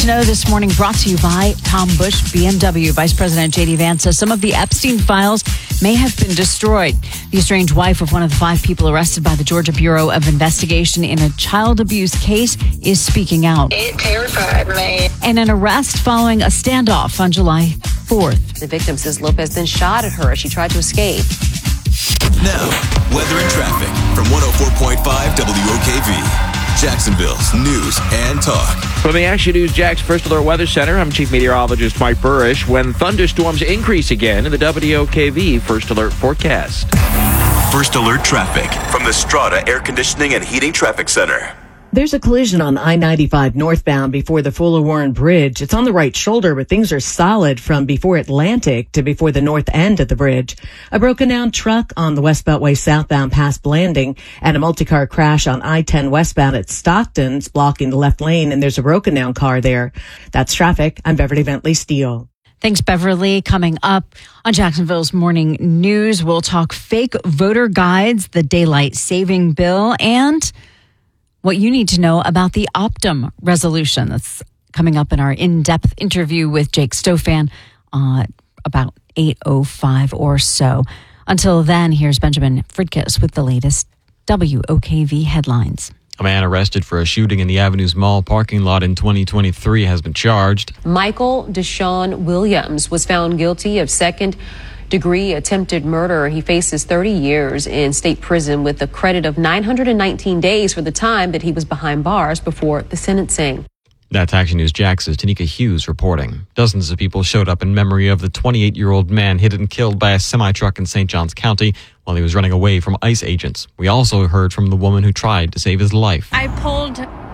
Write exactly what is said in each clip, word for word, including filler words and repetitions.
to know this morning brought to you by Tom Busch B M W. Vice President J D Vance says some of the Epstein files may have been destroyed. The estranged wife of one of the five people arrested by the Georgia Bureau of Investigation in a child abuse case is speaking out. It terrified me. And an arrest following a standoff on July fourth. The victim says Lopez then shot at her as she tried to escape. Now, weather and traffic from one oh four point five W O K V. Jacksonville's news and talk. From the Action News Jax First Alert Weather Center, I'm Chief Meteorologist Mike Burrish. When thunderstorms increase again in the W O K V First Alert forecast. First Alert traffic from the Strata Air Conditioning and Heating Traffic Center. There's a collision on I ninety-five northbound before the Fuller Warren Bridge. It's on the right shoulder, but things are solid from before Atlantic to before the north end of the bridge. A broken down truck on the West Beltway southbound past Blanding and a multi-car crash on I ten westbound at Stockton's blocking the left lane, and there's a broken down car there. That's traffic. I'm Beverly Bentley Steele. Thanks, Beverly. Coming up on Jacksonville's Morning News, we'll talk fake voter guides, the daylight saving bill, and what you need to know about the Optum resolution. That's coming up in our in-depth interview with Jake Stofan uh, about eight oh five or so. Until then, here's Benjamin Fridkis with the latest W O K V headlines. A man arrested for a shooting in the Avenues Mall parking lot in twenty twenty-three has been charged. Michael Deshaun Williams was found guilty of second degree attempted murder. He faces thirty years in state prison with a credit of nine hundred nineteen days for the time that he was behind bars before the sentencing. That's Action News Jax's Tanika Hughes reporting. Dozens of people showed up in memory of the twenty-eight-year-old man hit and killed by a semi-truck in Saint Johns County while he was running away from ICE agents. We also heard from the woman who tried to save his life. I pulled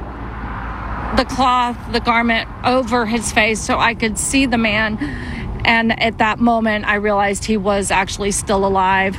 the cloth, the garment over his face so I could see the man. And at that moment, I realized he was actually still alive.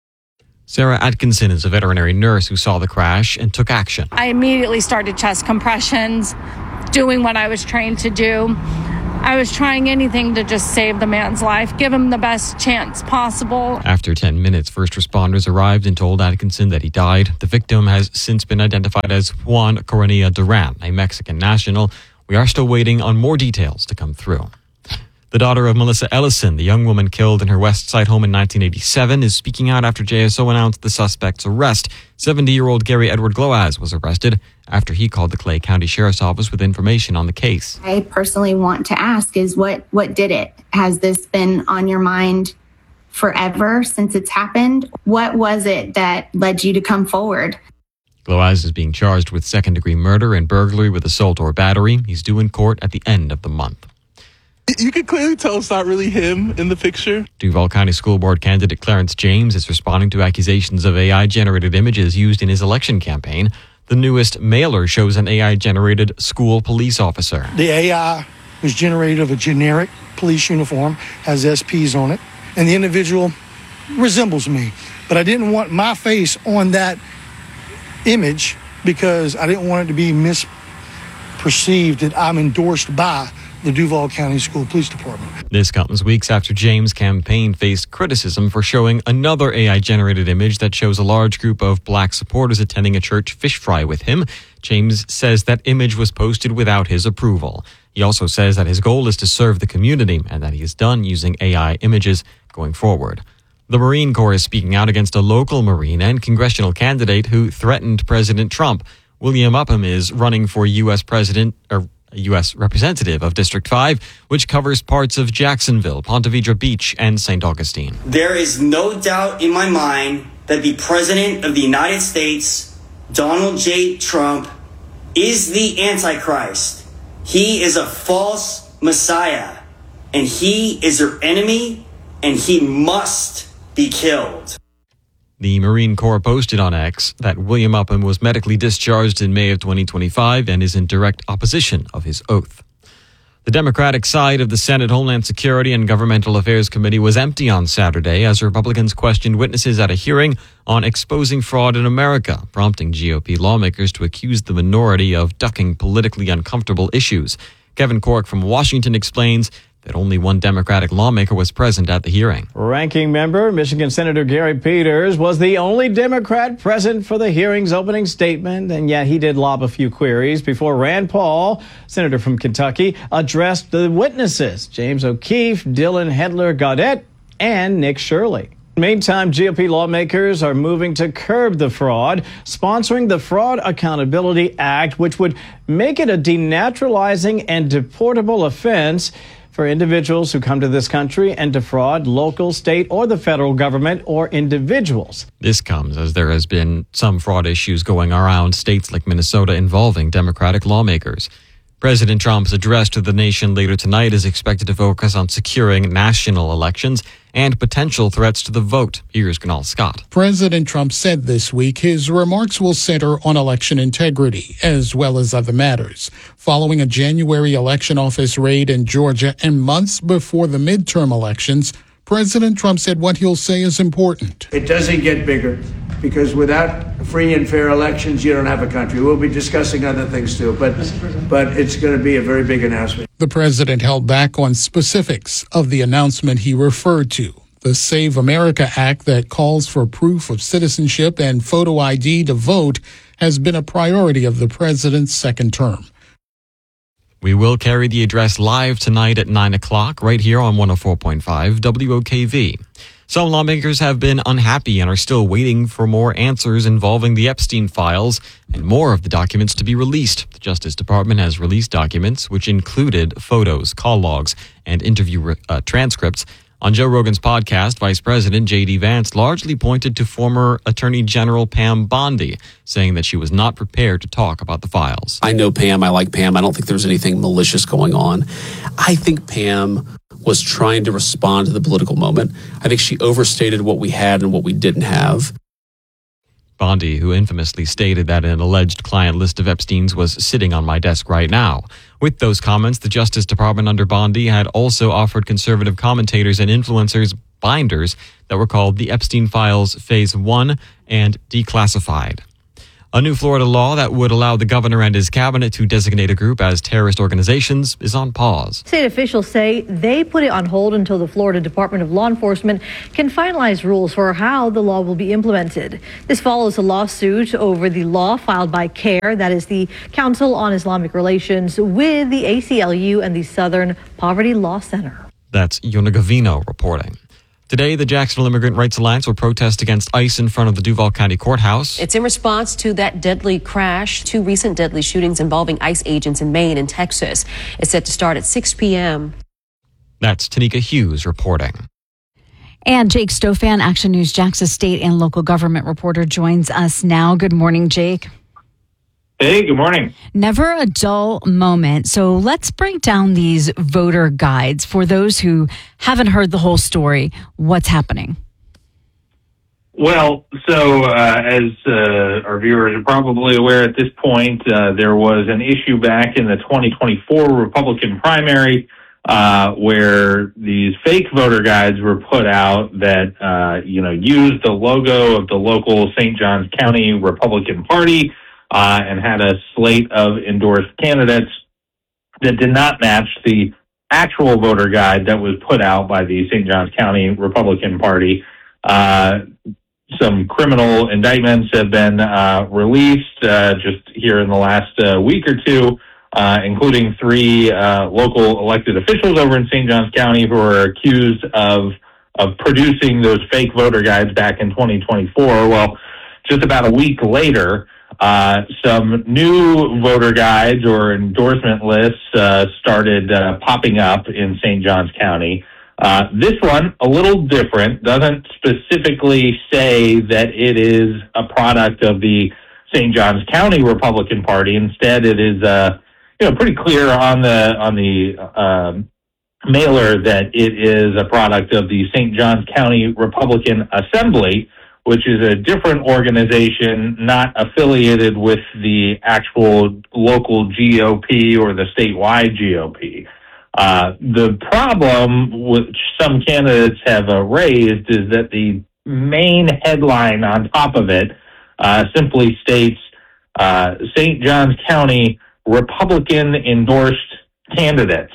Sarah Atkinson is a veterinary nurse who saw the crash and took action. I immediately started chest compressions, doing what I was trained to do. I was trying anything to just save the man's life, give him the best chance possible. After ten minutes, first responders arrived and told Atkinson that he died. The victim has since been identified as Juan Coronilla Duran, a Mexican national. We are still waiting on more details to come through. The daughter of Melissa Ellison, the young woman killed in her West Side home in nineteen eighty-seven, is speaking out after J S O announced the suspect's arrest. seventy-year-old Gary Edward Gloaz was arrested after he called the Clay County Sheriff's Office with information on the case. I personally want to ask is what, what did it? Has this been on your mind forever since it's happened? What was it that led you to come forward? Gloaz is being charged with second-degree murder and burglary with assault or battery. He's due in court at the end of the month. You can clearly tell it's not really him in the picture. Duval County School Board candidate Clarence James is responding to accusations of A I-generated images used in his election campaign. The newest mailer shows an A I-generated school police officer. The A I was generated of a generic police uniform, has S Ps on it, and the individual resembles me. But I didn't want my face on that image because I didn't want it to be misperceived that I'm endorsed by the Duval County School Police Department. This comes weeks after James' campaign faced criticism for showing another A I-generated image that shows a large group of black supporters attending a church fish fry with him. James says that image was posted without his approval. He also says that his goal is to serve the community and that he is done using A I images going forward. The Marine Corps is speaking out against a local Marine and congressional candidate who threatened President Trump. William Upham is running for U S president or U S representative of District five, which covers parts of Jacksonville, Ponte Vedra Beach, and Saint Augustine. There is no doubt in my mind that the President of the United States, Donald J. Trump, is the Antichrist. He is a false Messiah, and he is your enemy, and he must be killed. The Marine Corps posted on X that William Upham was medically discharged in May of twenty twenty-five and is in direct opposition of his oath. The Democratic side of the Senate Homeland Security and Governmental Affairs Committee was empty on Saturday as Republicans questioned witnesses at a hearing on exposing fraud in America, prompting G O P lawmakers to accuse the minority of ducking politically uncomfortable issues. Kevin Cork from Washington explains that only one Democratic lawmaker was present at the hearing. Ranking member, Michigan Senator Gary Peters, was the only Democrat present for the hearing's opening statement, and yet he did lob a few queries before Rand Paul, senator from Kentucky, addressed the witnesses, James O'Keefe, Dylan Hedler-Gaudet, and Nick Shirley. Meantime, G O P lawmakers are moving to curb the fraud, sponsoring the Fraud Accountability Act, which would make it a denaturalizing and deportable offense for individuals who come to this country and defraud local, state, or the federal government or individuals. This comes as there has been some fraud issues going around states like Minnesota involving Democratic lawmakers. President Trump's address to the nation later tonight is expected to focus on securing national elections and potential threats to the vote. Here's Gunal Scott. President Trump said this week his remarks will center on election integrity as well as other matters. Following a January election office raid in Georgia and months before the midterm elections, President Trump said what he'll say is important. It doesn't get bigger, because without free and fair elections, you don't have a country. We'll be discussing other things too, but but it's going to be a very big announcement. The president held back on specifics of the announcement he referred to. The Save America Act that calls for proof of citizenship and photo I D to vote has been a priority of the president's second term. We will carry the address live tonight at nine o'clock right here on one oh four point five W O K V. Some lawmakers have been unhappy and are still waiting for more answers involving the Epstein files and more of the documents to be released. The Justice Department has released documents which included photos, call logs, and interview uh, transcripts. On Joe Rogan's podcast, Vice President J D Vance largely pointed to former Attorney General Pam Bondi, saying that she was not prepared to talk about the files. I know Pam. I like Pam. I don't think there's anything malicious going on. I think Pam was trying to respond to the political moment. I think she overstated what we had and what we didn't have. Bondi, who infamously stated that an alleged client list of Epstein's was sitting on my desk right now. With those comments, the Justice Department under Bondi had also offered conservative commentators and influencers binders that were called the Epstein Files Phase one and Declassified. A new Florida law that would allow the governor and his cabinet to designate a group as terrorist organizations is on pause. State officials say they put it on hold until the Florida Department of Law Enforcement can finalize rules for how the law will be implemented. This follows a lawsuit over the law filed by CARE, that is the Council on Islamic Relations, with the A C L U and the Southern Poverty Law Center. That's Yona Gavino reporting. Today, the Jacksonville Immigrant Rights Alliance will protest against ICE in front of the Duval County Courthouse. It's in response to that deadly crash, two recent deadly shootings involving ICE agents in Maine and Texas. It's set to start at six p.m. That's Tanika Hughes reporting. And Jake Stofan, Action News Jack's state and local government reporter, joins us now. Good morning, Jake. Hey, good morning. Never a dull moment. So let's break down these voter guides for those who haven't heard the whole story. What's happening? Well, so uh, as uh, our viewers are probably aware at this point, uh, there was an issue back in the twenty twenty-four Republican primary uh, where these fake voter guides were put out that, uh, you know, used the logo of the local Saint Johns County Republican Party Uh, and had a slate of endorsed candidates that did not match the actual voter guide that was put out by the Saint Johns County Republican Party. Uh, some criminal indictments have been uh, released uh, just here in the last uh, week or two, uh, including three uh, local elected officials over in Saint Johns County who are accused of of producing those fake voter guides back in twenty twenty-four. Well, just about a week later, Uh, some new voter guides or endorsement lists uh, started uh, popping up in Saint Johns County. Uh, this one, a little different, doesn't specifically say that it is a product of the Saint Johns County Republican Party. Instead, it is uh, you know pretty clear on the on the uh, mailer that it is a product of the Saint Johns County Republican Assembly, which is a different organization not affiliated with the actual local G O P or the statewide G O P. Uh, the problem which some candidates have uh, raised is that the main headline on top of it uh, simply states uh, Saint Johns County Republican endorsed candidates.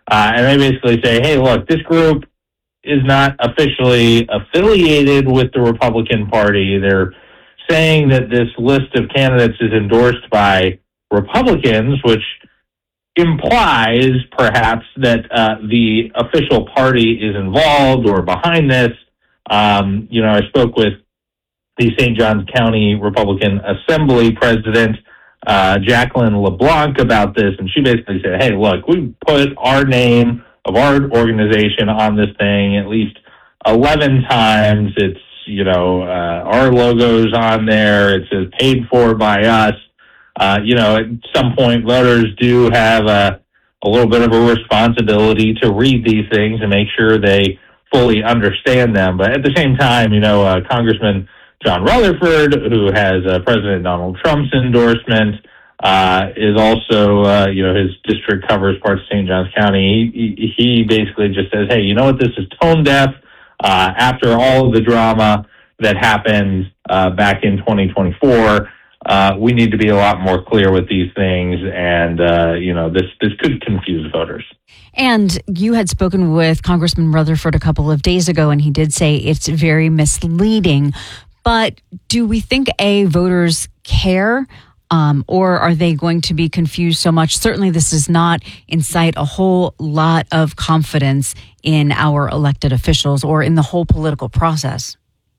Uh, and they basically say, hey, look, this group is not officially affiliated with the Republican Party. They're saying that this list of candidates is endorsed by Republicans, which implies perhaps that uh, the official party is involved or behind this. Um, you know, I spoke with the Saint Johns County Republican Assembly president, uh, Jacqueline LeBlanc, about this, and she basically said, hey, look, we put our name of our organization on this thing at least eleven times. It's, you know, uh, our logo's on there. It says paid for by us. Uh, you know, at some point, voters do have a, a little bit of a responsibility to read these things and make sure they fully understand them. But at the same time, you know, uh, Congressman John Rutherford, who has uh, President Donald Trump's endorsement, uh, is also, uh, you know, his district covers parts of Saint Johns County. He, he basically just says, hey, you know what, this is tone deaf. Uh, after all of the drama that happened uh, back in twenty twenty-four, uh, we need to be a lot more clear with these things. And, uh, you know, this, this could confuse voters. And you had spoken with Congressman Rutherford a couple of days ago, and he did say it's very misleading. But do we think, A, voters care, um, or are they going to be confused so much? Certainly this does not incite a whole lot of confidence in our elected officials or in the whole political process.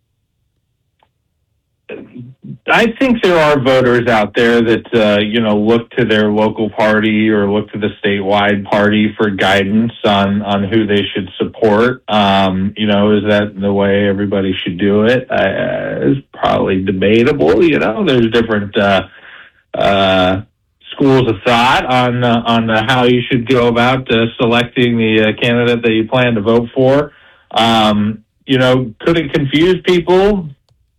I think there are voters out there that, uh, you know, look to their local party or look to the statewide party for guidance on, on who they should support. Um, you know, is that the way everybody should do it? Uh, it's probably debatable. You know, there's different uh, uh, schools of thought on uh, on uh, how you should go about uh, selecting the uh, candidate that you plan to vote for. Um, you know, could it confuse people?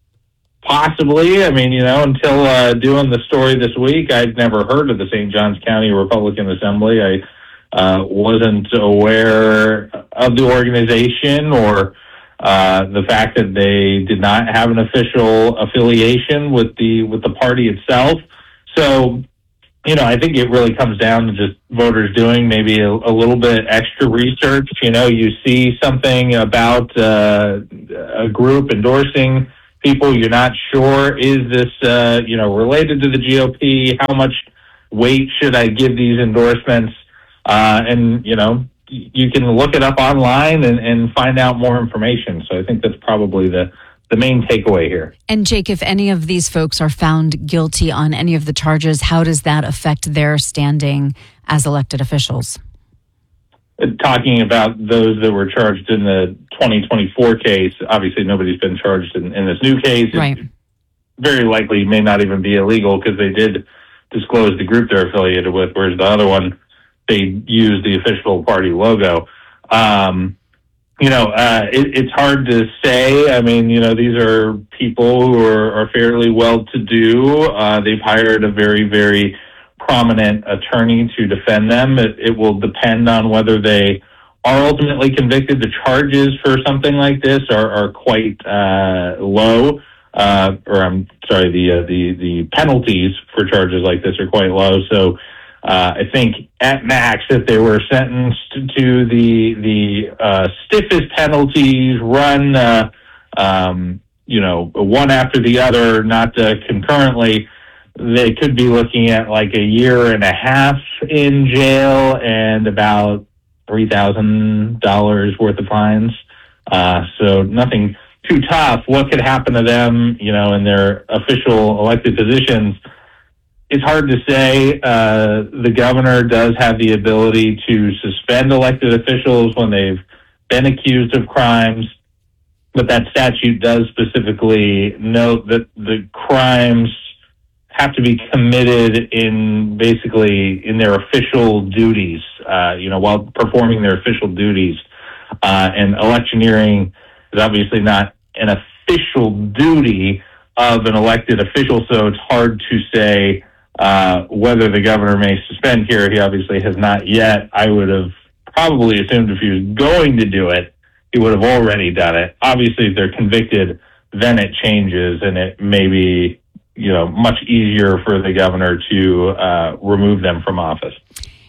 Possibly. I mean, you know, until uh, doing the story this week, I'd never heard of the Saint Johns County Republican Assembly. I uh, wasn't aware of the organization or uh, the fact that they did not have an official affiliation with the with the party itself. So, you know, I think it really comes down to just voters doing maybe a, a little bit extra research. You know, you see something about uh, a group endorsing people, you're not sure, is this, uh, you know, related to the G O P? How much weight should I give these endorsements? Uh, and, you know, you can look it up online and, and find out more information. So I think that's probably the, the main takeaway here. And Jake, if any of these folks are found guilty on any of the charges, how does that affect their standing as elected officials? Talking about those that were charged in the twenty twenty-four case, obviously nobody's been charged in, in this new case. Right. It very likely may not even be illegal because they did disclose the group they're affiliated with, whereas the other one, they used the official party logo. Um, you know, uh, it, it's hard to say. I mean, you know, these are people who are, are fairly well-to-do. Uh, they've hired a very, very prominent attorney to defend them. It, it will depend on whether they are ultimately convicted. The charges for something like this are, are quite uh, low, uh, or I'm sorry, the uh, the the penalties for charges like this are quite low. So uh, I think at max, if they were sentenced to the the uh, stiffest penalties, run uh, um, you know one after the other, not uh, concurrently, they could be looking at like a year and a half in jail and about three thousand dollars worth of fines. Uh, so nothing too tough. What could happen to them, you know, in their official elected positions? It's hard to say. Uh, the governor does have the ability to suspend elected officials when they've been accused of crimes, but that statute does specifically note that the crimes have to be committed in basically in their official duties, uh, you know, while performing their official duties. Uh, and electioneering is obviously not an official duty of an elected official, so it's hard to say uh, whether the governor may suspend here. He obviously has not yet. I would have probably assumed if he was going to do it, he would have already done it. Obviously, if they're convicted, then it changes, and it may be, you know, much easier for the governor to uh, remove them from office.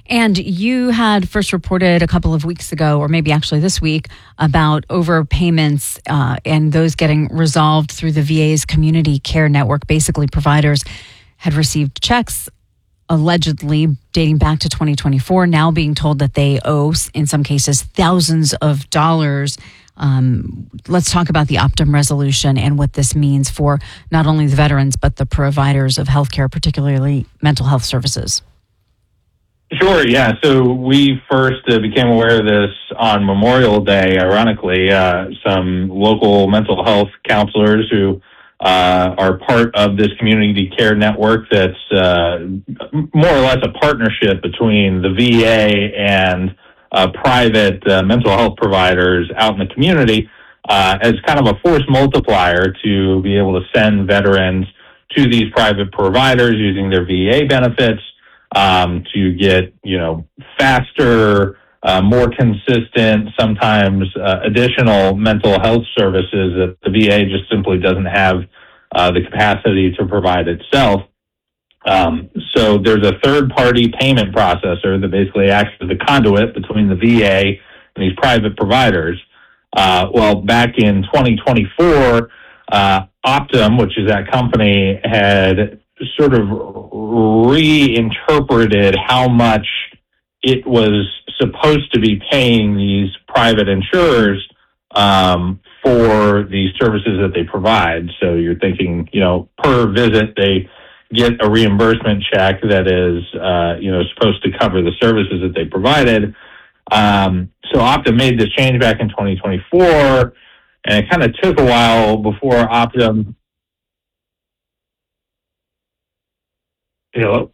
And you had first reported a couple of weeks ago, or maybe actually this week, about overpayments uh, and those getting resolved through the V A's community care network. Basically, providers had received checks allegedly dating back to twenty twenty-four, now being told that they owe, in some cases, thousands of dollars. Um, let's talk about the Optum resolution and what this means for not only the veterans, but the providers of healthcare, particularly mental health services. Sure, yeah. So we first uh, became aware of this on Memorial Day, ironically. Uh, some local mental health counselors who uh, are part of this community care network that's uh, more or less a partnership between the V A and uh, private uh, mental health providers out in the community uh, as kind of a force multiplier to be able to send veterans to these private providers using their V A benefits um, to get, you know, faster, uh, more consistent, sometimes uh, additional mental health services that the V A just simply doesn't have uh, the capacity to provide itself. Um, so there's a third-party payment processor that basically acts as the conduit between the V A and these private providers. Uh, well, back in twenty twenty-four, uh, Optum, which is that company, had sort of reinterpreted how much it was supposed to be paying these private insurers um, for the services that they provide. So you're thinking, you know, per visit, they get a reimbursement check that is, uh, you know, supposed to cover the services that they provided. Um, so Optum made this change back in twenty twenty-four, and it kind of took a while before Optum. Hello?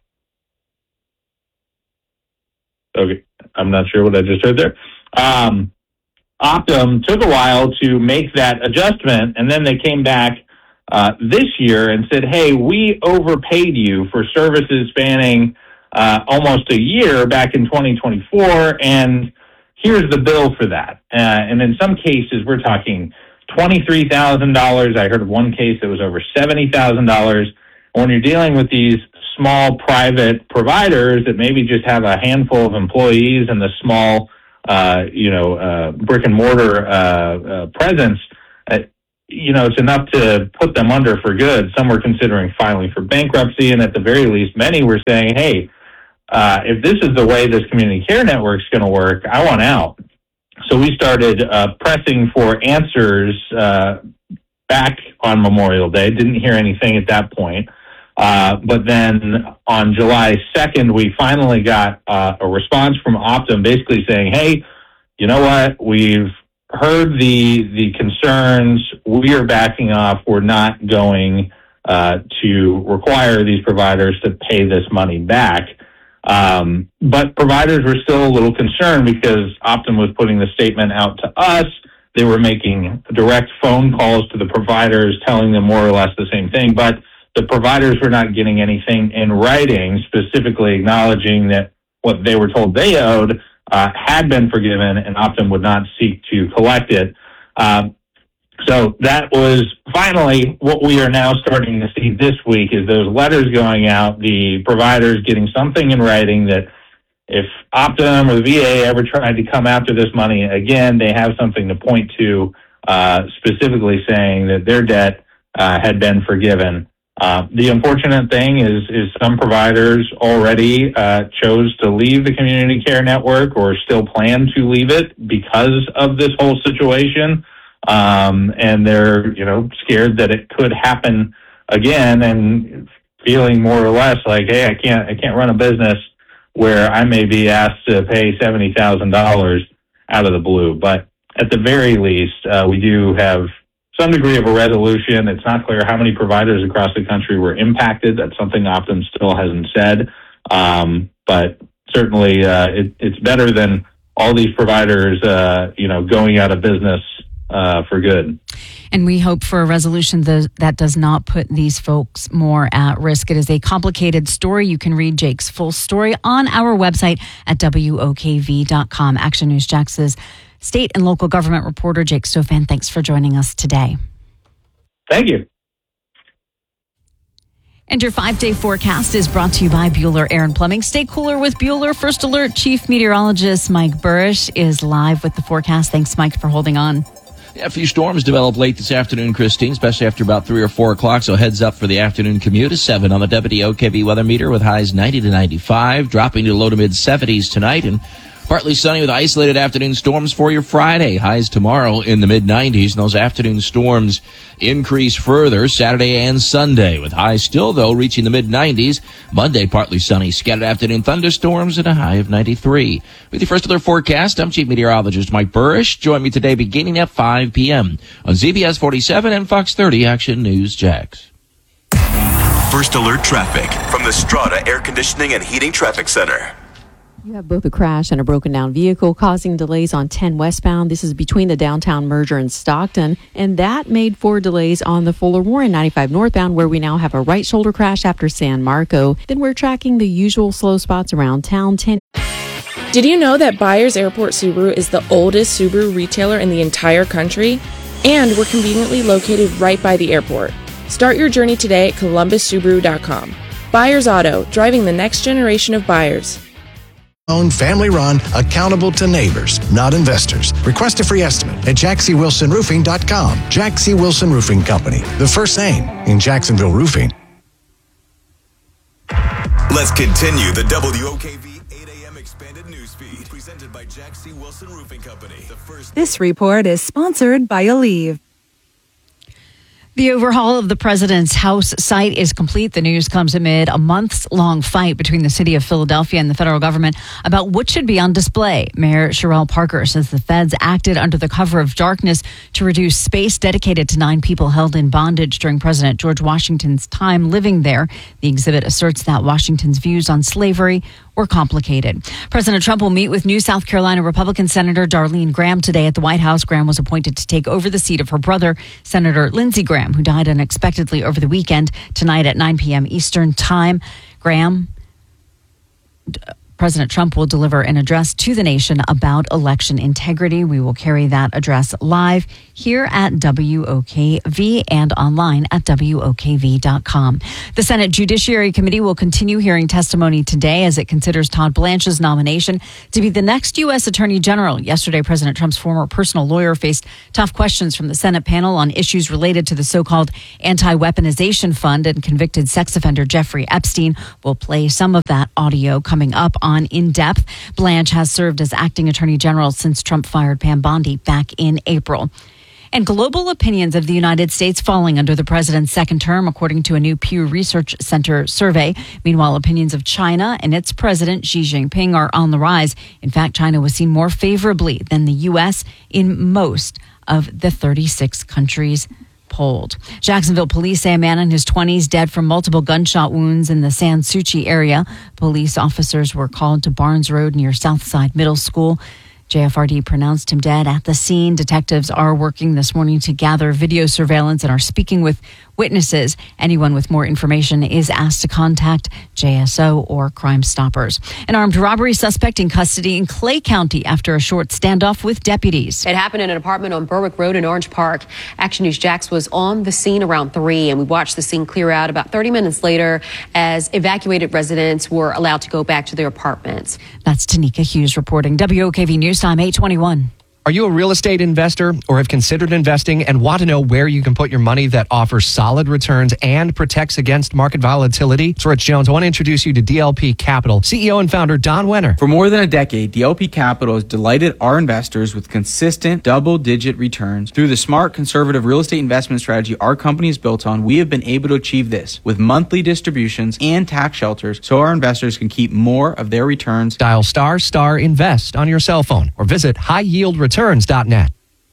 Okay, I'm not sure what I just heard there. Um, Optum took a while to make that adjustment, and then they came back uh, this year and said, hey, we overpaid you for services spanning uh, almost a year back in twenty twenty-four, and here's the bill for that. Uh, and in some cases, we're talking twenty-three thousand dollars. I heard of one case that was over seventy thousand dollars. When you're dealing with these small private providers that maybe just have a handful of employees and the small, uh, you know, uh, brick and mortar uh, uh, presence, uh, you know, it's enough to put them under for good. Some were considering filing for bankruptcy, and at the very least, many were saying, hey, uh, if this is the way this community care network is going to work, I want out. So we started uh, pressing for answers uh, back on Memorial Day. Didn't hear anything at that point. Uh, but then on July second, we finally got uh, a response from Optum basically saying, hey, you know what? We've heard the the concerns. We are backing off. We're not going uh, to require these providers to pay this money back. Um, but providers were still a little concerned because Optum was putting the statement out to us. They were making direct phone calls to the providers, telling them more or less the same thing. But the providers were not getting anything in writing, specifically acknowledging that what they were told they owed uh, had been forgiven, and Optum would not seek to collect it. Um, so that was finally what we are now starting to see this week is those letters going out, the providers getting something in writing that if Optum or the V A ever tried to come after this money again, they have something to point to, uh, specifically saying that their debt uh, had been forgiven. Uh, the unfortunate thing is, is some providers already uh, chose to leave the community care network or still plan to leave it because of this whole situation. Um, and they're, you know, scared that it could happen again and feeling more or less like, hey, I can't, I can't run a business where I may be asked to pay seventy thousand dollars out of the blue. But at the very least, uh, we do have some degree of a resolution. It's not clear how many providers across the country were impacted. That's something Optum still hasn't said. Um, but certainly uh, it, it's better than all these providers, uh, you know, going out of business uh, for good. And we hope for a resolution that, that does not put these folks more at risk. It is a complicated story. You can read Jake's full story on our website at W O K V dot com. Action News Jax's state and local government reporter, Jake Stofan, thanks for joining us today. Thank you. And your five-day forecast is brought to you by Bueller Air and Plumbing. Stay cooler with Bueller. First Alert Chief Meteorologist Mike Burrish is live with the forecast. Thanks, Mike, for holding on. Yeah, a few storms develop late this afternoon, Christine, especially after about three or four o'clock. So heads up for the afternoon commute. A seven on the W O K V weather meter with highs ninety to ninety-five, dropping to low to mid seventies tonight, and partly sunny with isolated afternoon storms for your Friday. Highs tomorrow in the mid nineties. And those afternoon storms increase further Saturday and Sunday, with highs still, though, reaching the mid nineties. Monday, partly sunny. Scattered afternoon thunderstorms at a high of ninety-three. With your First Alert forecast, I'm Chief Meteorologist Mike Burrish. Join me today beginning at five p.m. on Z B S forty-seven and Fox thirty Action News Jax. First Alert traffic from the Strata Air Conditioning and Heating Traffic Center. You have both a crash and a broken down vehicle causing delays on ten westbound. This is between the downtown merger and Stockton, and that made for delays on the Fuller Warren ninety-five northbound, where we now have a right shoulder crash after San Marco. Then we're tracking the usual slow spots around town. ten Did you know that Byers Airport Subaru is the oldest Subaru retailer in the entire country? And we're conveniently located right by the airport. Start your journey today at columbus subaru dot com. Byers Auto, driving the next generation of buyers. Owned, family run, accountable to neighbors, not investors. Request a free estimate at jack c wilson roofing dot com. Jack C. Wilson Roofing Company, the first name in Jacksonville roofing. Let's continue the W O K V eight a.m. expanded news feed presented by Jack C. Wilson Roofing Company. The first. This report is sponsored by Aleve. The overhaul of the president's house site is complete. The news comes amid a months-long fight between the city of Philadelphia and the federal government about what should be on display. Mayor Sherrell Parker says the feds acted under the cover of darkness to reduce space dedicated to nine people held in bondage during President George Washington's time living there. The exhibit asserts that Washington's views on slavery were complicated. President Trump will meet with new South Carolina Republican Senator Darlene Graham today at the White House. Graham was appointed to take over the seat of her brother, Senator Lindsey Graham, who died unexpectedly over the weekend. Tonight at nine p.m. Eastern Time, Graham, President Trump will deliver an address to the nation about election integrity. We will carry that address live here at W O K V and online at W O K V dot com. The Senate Judiciary Committee will continue hearing testimony today as it considers Todd Blanche's nomination to be the next U S. Attorney General. Yesterday, President Trump's former personal lawyer faced tough questions from the Senate panel on issues related to the so-called anti-weaponization fund, and convicted sex offender Jeffrey Epstein will play some of that audio coming up on In Depth. Blanche has served as acting attorney general since Trump fired Pam Bondi back in April. And global opinions of the United States falling under the president's second term, according to a new Pew Research Center survey. Meanwhile, opinions of China and its president, Xi Jinping, are on the rise. In fact, China was seen more favorably than the U S in most of the thirty-six countries polled. Jacksonville police say a man in his twenties dead from multiple gunshot wounds in the San Suchi area. Police officers were called to Barnes Road near Southside Middle School. J F R D pronounced him dead at the scene. Detectives are working this morning to gather video surveillance and are speaking with witnesses. Anyone with more information is asked to contact J S O or Crime Stoppers. An armed robbery suspect in custody in Clay County after a short standoff with deputies. It happened in an apartment on Berwick Road in Orange Park. Action News Jax was on the scene around three, and we watched the scene clear out about thirty minutes later as evacuated residents were allowed to go back to their apartments. That's Tanika Hughes reporting. W O K V News Time eight twenty-one. Are you a real estate investor or have considered investing and want to know where you can put your money that offers solid returns and protects against market volatility? It's Rich Jones. I want to introduce you to D L P Capital. C E O and founder Don Wenner. For more than a decade, D L P Capital has delighted our investors with consistent double-digit returns. Through the smart, conservative real estate investment strategy our company is built on, we have been able to achieve this with monthly distributions and tax shelters so our investors can keep more of their returns. Dial star star invest on your cell phone or visit high yield returns dot net.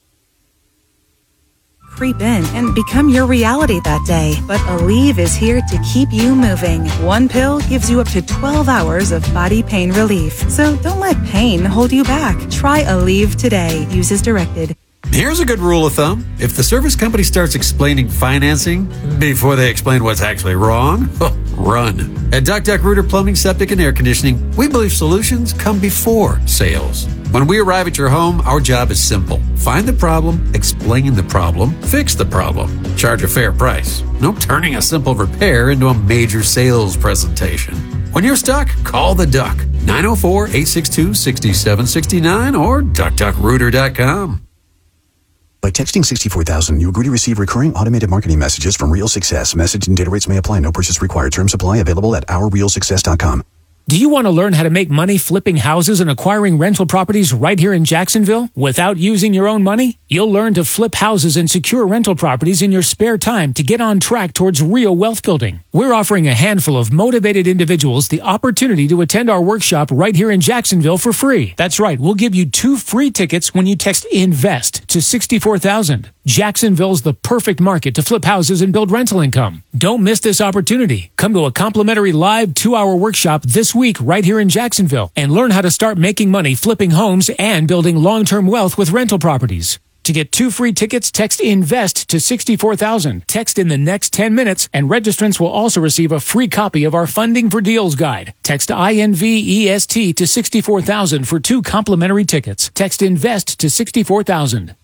Creep in and become your reality that day. But Aleve is here to keep you moving. One pill gives you up to twelve hours of body pain relief. So don't let pain hold you back. Try Aleve today. Use as directed. Here's a good rule of thumb. If the service company starts explaining financing before they explain what's actually wrong, run. At Duck Duck Rooter Plumbing, Septic, and Air Conditioning, we believe solutions come before sales. When we arrive at your home, our job is simple. Find the problem, explain the problem, fix the problem. Charge a fair price. No turning a simple repair into a major sales presentation. When you're stuck, call the Duck. nine oh four, eight six two, six seven six nine or duck duck rooter dot com. By texting sixty-four thousand, you agree to receive recurring automated marketing messages from Real Success. Message and data rates may apply. No purchase required. Terms apply. Available at our real success dot com. Do you want to learn how to make money flipping houses and acquiring rental properties right here in Jacksonville without using your own money? You'll learn to flip houses and secure rental properties in your spare time to get on track towards real wealth building. We're offering a handful of motivated individuals the opportunity to attend our workshop right here in Jacksonville for free. That's right, we'll give you two free tickets when you text INVEST to sixty-four thousand. Jacksonville's the perfect market to flip houses and build rental income. Don't miss this opportunity. Come to a complimentary live two-hour workshop this week right here in Jacksonville and learn how to start making money flipping homes and building long-term wealth with rental properties. To get two free tickets, text INVEST to sixty-four thousand. Text in the next ten minutes, and registrants will also receive a free copy of our Funding for Deals guide. Text INVEST to sixty-four thousand for two complimentary tickets. Text INVEST to sixty-four thousand.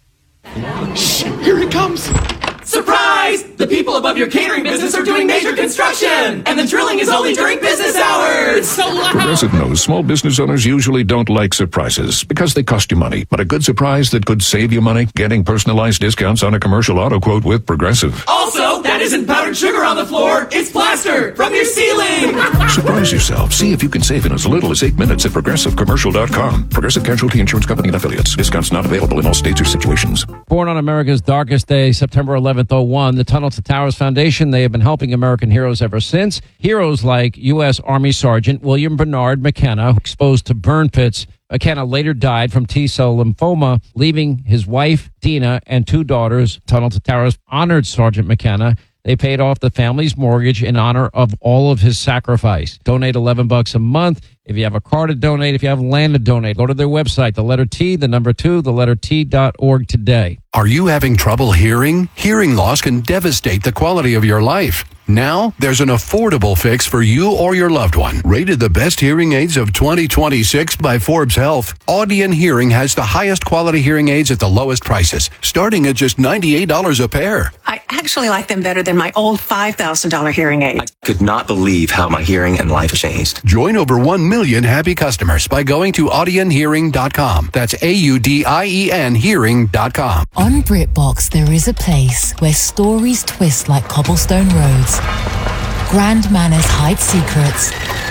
Shh, here it comes. Surprise! The people above your catering business are doing major construction, and the drilling is only during business hours. So loud. Progressive knows small business owners usually don't like surprises because they cost you money. But a good surprise that could save you money, getting personalized discounts on a commercial auto quote with Progressive. Also, that isn't powdered sugar on the floor. It's plaster from your ceiling. Surprise yourself. See if you can save in as little as eight minutes at progressive commercial dot com. Progressive Casualty Insurance Company and Affiliates. Discounts not available in all states or situations. Born on America's darkest day, September eleventh, oh one, the Tunnel to Towers Foundation, they have been helping American heroes ever since. Heroes like U S Army Sergeant William Bernard McKenna, exposed to burn pits. McKenna later died from T-cell lymphoma, leaving his wife, Dina, and two daughters. Tunnel to Towers honored Sergeant McKenna. They paid off the family's mortgage in honor of all of his sacrifice. Donate eleven bucks a month. If you have a car to donate, if you have land to donate, go to their website, the letter T, the number two, the letter T dot org today. Are you having trouble hearing? Hearing loss can devastate the quality of your life. Now, there's an affordable fix for you or your loved one. Rated the best hearing aids of twenty twenty-six by Forbes Health, Audion Hearing has the highest quality hearing aids at the lowest prices, starting at just ninety-eight dollars a pair. I actually like them better than my old five thousand dollars hearing aid. I could not believe how my hearing and life changed. Join over one million happy customers by going to audion hearing dot com. That's A U D I E N hearing dot com. On BritBox, there is a place where stories twist like cobblestone roads, grand manners hide secrets,